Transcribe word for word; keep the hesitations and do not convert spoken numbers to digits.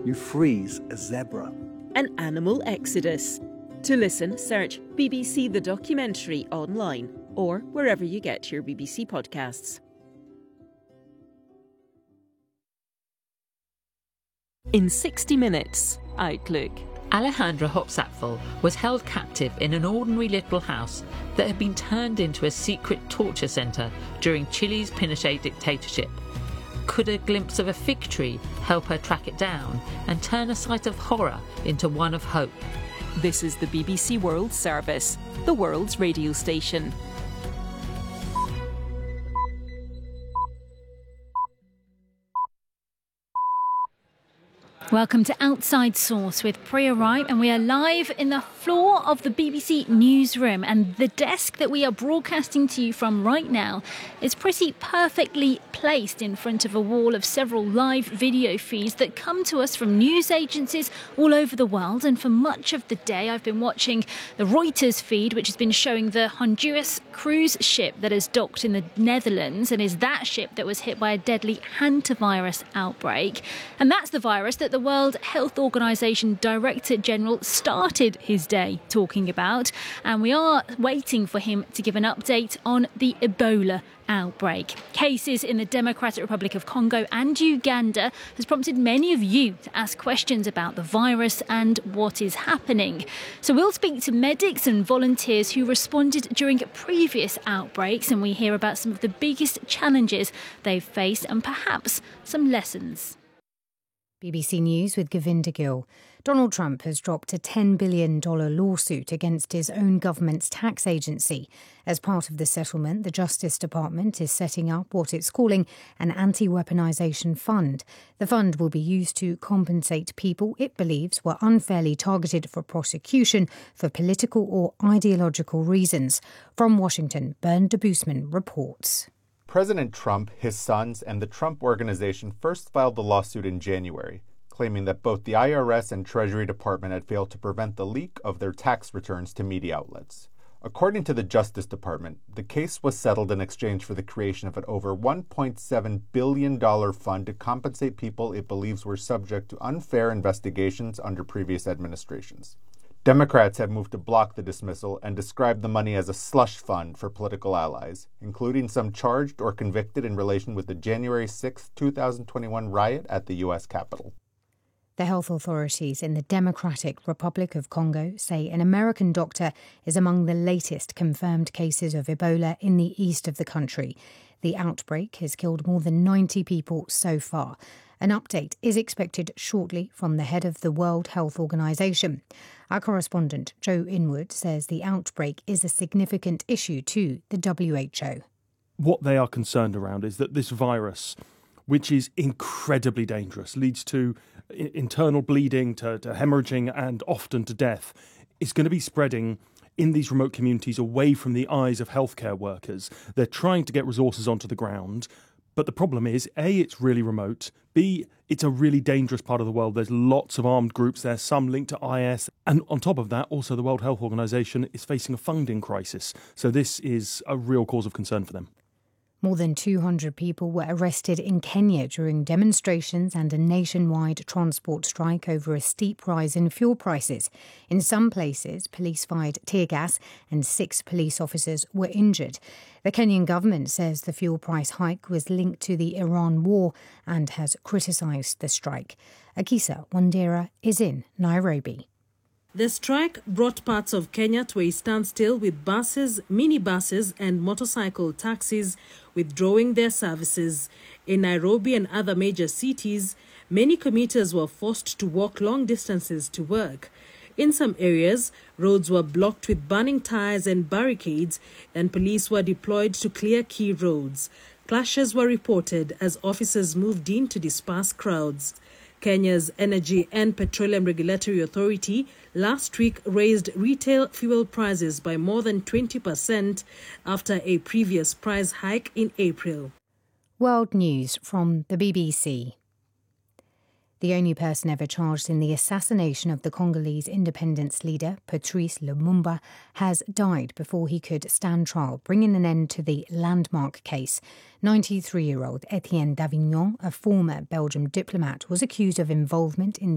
you freeze a zebra. An animal exodus. To listen, search B B C The Documentary online or wherever you get your B B C podcasts. In sixty minutes, Outlook. Alejandra Hopsapfel was held captive in an ordinary little house that had been turned into a secret torture centre during Chile's Pinochet dictatorship. Could a glimpse of a fig tree help her track it down and turn a sight of horror into one of hope? This is the B B C World Service, the world's radio station. Welcome to Outside Source with Priya Rai, and we are live in the floor of the B B C newsroom, and the desk that we are broadcasting to you from right now is pretty perfectly placed in front of a wall of several live video feeds that come to us from news agencies all over the world. And for much of the day I've been watching the Reuters feed, which has been showing the Honduras cruise ship that has docked in the Netherlands and is that ship that was hit by a deadly hantavirus outbreak. And that's the virus that the World Health Organization Director General started his day talking about, and we are waiting for him to give an update on the Ebola outbreak. Cases in the Democratic Republic of Congo and Uganda has prompted many of you to ask questions about the virus and what is happening. So we'll speak to medics and volunteers who responded during previous outbreaks, and we hear about some of the biggest challenges they've faced and perhaps some lessons. B B C News with Govinda Gill. Donald Trump has dropped a ten billion dollars lawsuit against his own government's tax agency. As part of the settlement, the Justice Department is setting up what it's calling an anti-weaponization fund. The fund will be used to compensate people it believes were unfairly targeted for prosecution for political or ideological reasons. From Washington, Bernd Debusman reports. President Trump, his sons, and the Trump Organization first filed the lawsuit in January, claiming that both the I R S and Treasury Department had failed to prevent the leak of their tax returns to media outlets. According to the Justice Department, the case was settled in exchange for the creation of an over one point seven billion dollars fund to compensate people it believes were subject to unfair investigations under previous administrations. Democrats have moved to block the dismissal and describe the money as a slush fund for political allies, including some charged or convicted in relation with the January sixth, twenty twenty-one riot at the U S Capitol. The health authorities in the Democratic Republic of Congo say an American doctor is among the latest confirmed cases of Ebola in the east of the country. The outbreak has killed more than ninety people so far. An update is expected shortly from the head of the World Health Organization. Our correspondent, Joe Inwood, says the outbreak is a significant issue to the W H O. What they are concerned around is that this virus, which is incredibly dangerous, leads to internal bleeding, to, to hemorrhaging and often to death, is going to be spreading in these remote communities away from the eyes of healthcare workers. They're trying to get resources onto the ground. But the problem is, A, it's really remote. B, it's a really dangerous part of the world. There's lots of armed groups there, some linked to I S. And on top of that, also the World Health Organization is facing a funding crisis. So this is a real cause of concern for them. More than two hundred people were arrested in Kenya during demonstrations and a nationwide transport strike over a steep rise in fuel prices. In some places, police fired tear gas and six police officers were injured. The Kenyan government says the fuel price hike was linked to the Iran war and has criticised the strike. Akisa Wandera is in Nairobi. The strike brought parts of Kenya to a standstill, with buses, minibuses and motorcycle taxis withdrawing their services. In Nairobi and other major cities, many commuters were forced to walk long distances to work. In some areas, roads were blocked with burning tires and barricades, and police were deployed to clear key roads. Clashes were reported as officers moved in to disperse crowds. Kenya's Energy and Petroleum Regulatory Authority last week raised retail fuel prices by more than twenty percent after a previous price hike in April. World News from the B B C. The only person ever charged in the assassination of the Congolese independence leader, Patrice Lumumba, has died before he could stand trial, bringing an end to the landmark case. ninety-three-year-old Etienne Davignon, a former Belgian diplomat, was accused of involvement in the